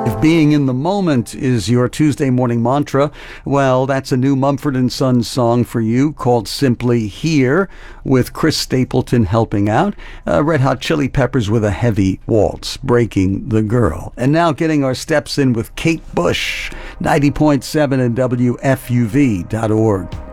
If being in the moment is your Tuesday morning mantra, well, that's a new Mumford & Sons song for you called Simply Here, with Chris Stapleton helping out. Red Hot Chili Peppers with a heavy waltz, Breaking the Girl. And now getting our steps in with Kate Bush, 90.7 and WFUV.org.